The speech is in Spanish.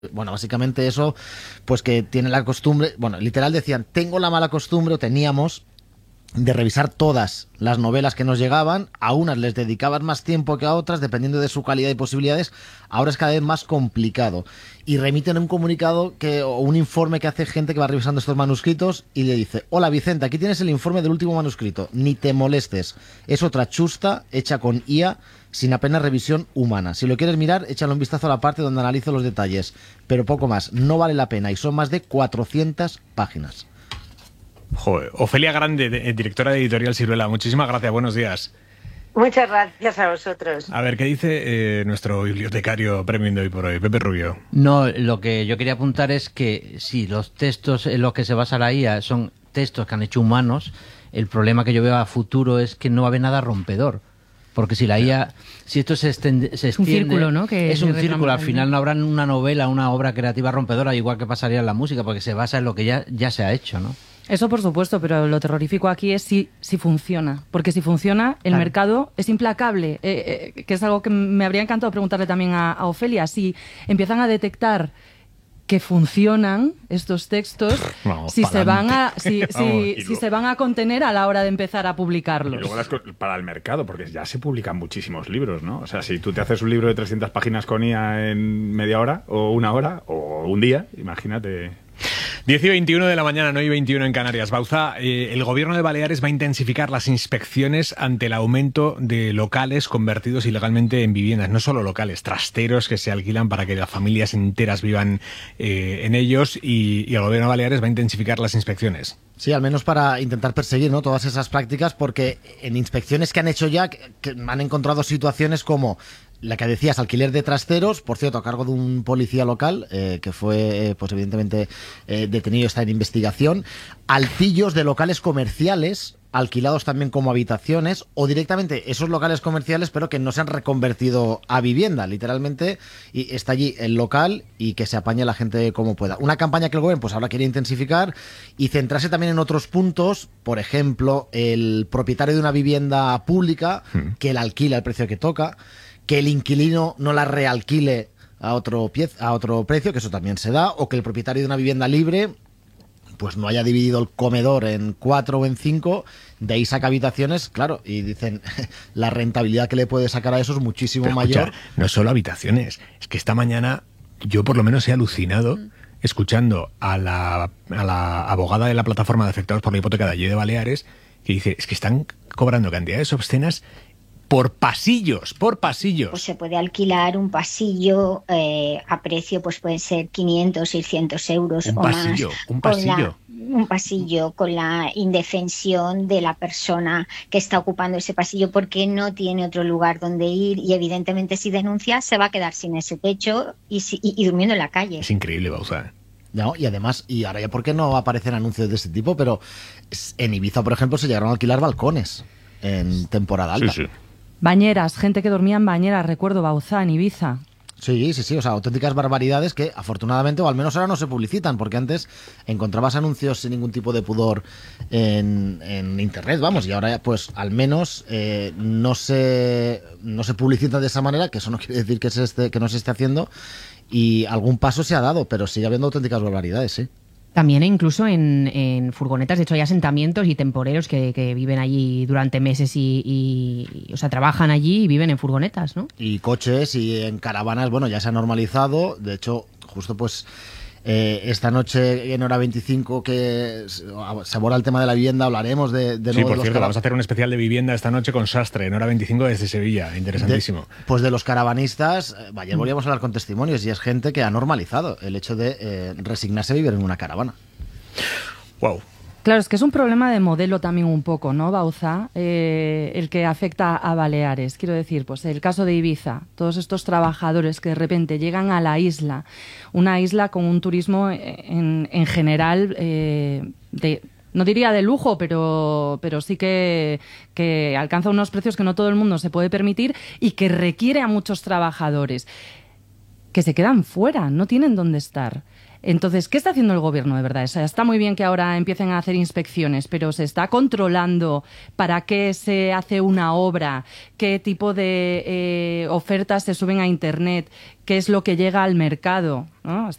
Bueno, básicamente eso, pues que tiene la costumbre, bueno, literal decían, tengo la mala costumbre, o teníamos, de revisar todas las novelas que nos llegaban. A unas les dedicaban más tiempo que a otras, dependiendo de su calidad y posibilidades. Ahora es cada vez más complicado. Y remiten un comunicado o un informe que hace gente que va revisando estos manuscritos y le dice: hola Vicente, aquí tienes el informe del último manuscrito, ni te molestes, es otra chusta hecha con IA, sin apenas revisión humana. Si lo quieres mirar, échale un vistazo a la parte donde analizo los detalles, pero poco más, no vale la pena, y son más de 400 páginas. Joder. Ofelia Grande, directora de Editorial Siruela, muchísimas gracias, buenos días. Muchas gracias a vosotros. A ver, ¿qué dice nuestro bibliotecario premium de hoy por hoy, Pepe Rubio? No, lo que yo quería apuntar es que si los textos en los que se basa la IA son textos que han hecho humanos, el problema que yo veo a futuro es que no va a haber nada rompedor. Porque si la IA, si esto se extiende, es un círculo, ¿no? Que es un círculo, al final no habrá una novela, una obra creativa rompedora, igual que pasaría en la música, porque se basa en lo que ya se ha hecho, ¿no? Eso por supuesto, pero lo terrorífico aquí es si funciona. Porque si funciona, el mercado es implacable. Que es algo que me habría encantado preguntarle también a Ofelia. Si empiezan a detectar que funcionan estos textos, si se van a contener a la hora de empezar a publicarlos. Y luego para el mercado, porque ya se publican muchísimos libros, ¿no? O sea, si tú te haces un libro de 300 páginas con IA en media hora, o una hora, o un día, imagínate. 10 y 21 de la mañana, 9 y 21 en Canarias. Bauza, el gobierno de Baleares va a intensificar las inspecciones ante el aumento de locales convertidos ilegalmente en viviendas. No solo locales, trasteros que se alquilan para que las familias enteras vivan en ellos, y el gobierno de Baleares va a intensificar las inspecciones. Sí, al menos para intentar perseguir, ¿no?, todas esas prácticas, porque en inspecciones que han hecho ya, que han encontrado situaciones como la que decías, alquiler de trasteros, por cierto, a cargo de un policía local, que fue, pues evidentemente, detenido, está en investigación, altillos de locales comerciales, alquilados también como habitaciones, o directamente esos locales comerciales, pero que no se han reconvertido a vivienda, literalmente, y está allí el local y que se apañe la gente como pueda. Una campaña que el gobierno pues ahora quiere intensificar y centrarse también en otros puntos, por ejemplo, el propietario de una vivienda pública, que la alquila al precio que toca, que el inquilino no la realquile a otro precio, que eso también se da, o que el propietario de una vivienda libre pues no haya dividido el comedor en 4 o en 5, de ahí saca habitaciones, claro, y dicen, la rentabilidad que le puede sacar a eso es muchísimo mayor. Escucha, no solo habitaciones, es que esta mañana yo por lo menos he alucinado escuchando a la abogada de la plataforma de afectados por la hipoteca de allí de Baleares, que dice, es que están cobrando cantidades obscenas por pasillos. Pues se puede alquilar un pasillo a precio, pues pueden ser 500, 600 euros o más. Un pasillo con la indefensión de la persona que está ocupando ese pasillo porque no tiene otro lugar donde ir, y evidentemente si denuncia se va a quedar sin ese techo y durmiendo en la calle. Es increíble, Bauza. No, y además, y ahora ya porque no aparecen anuncios de este tipo, pero en Ibiza, por ejemplo, se llegaron a alquilar balcones en temporada alta. Sí. Bañeras, gente que dormía en bañeras, recuerdo, Bauzá, en Ibiza. Sí, o sea, auténticas barbaridades que afortunadamente, o al menos ahora, no se publicitan, porque antes encontrabas anuncios sin ningún tipo de pudor en internet, vamos, y ahora pues al menos no se publicita de esa manera, que eso no quiere decir que no se esté haciendo, y algún paso se ha dado, pero sigue habiendo auténticas barbaridades, sí. También incluso en furgonetas, de hecho hay asentamientos y temporeros que viven allí durante meses o sea, trabajan allí y viven en furgonetas, ¿no? Y coches y en caravanas, bueno, ya se ha normalizado, de hecho, justo pues esta noche en Hora 25 que se aborda el tema de la vivienda, hablaremos de nuevo. Sí, por cierto, vamos a hacer un especial de vivienda esta noche con Sastre en Hora 25 desde Sevilla, interesantísimo. Pues de los caravanistas, ayer volvíamos a hablar con testimonios y es gente que ha normalizado el hecho de resignarse a vivir en una caravana. Wow. Claro, es que es un problema de modelo también un poco, ¿no, Bauza? El que afecta a Baleares. Quiero decir, pues el caso de Ibiza, todos estos trabajadores que de repente llegan a la isla, una isla con un turismo en general no diría de lujo, pero sí que alcanza unos precios que no todo el mundo se puede permitir y que requiere a muchos trabajadores. que se quedan fuera, no tienen dónde estar. Entonces, ¿qué está haciendo el gobierno de verdad? O sea, está muy bien que ahora empiecen a hacer inspecciones, pero ¿se está controlando para qué se hace una obra? ¿Qué tipo de ofertas se suben a Internet? ¿Qué es lo que llega al mercado? ¿No?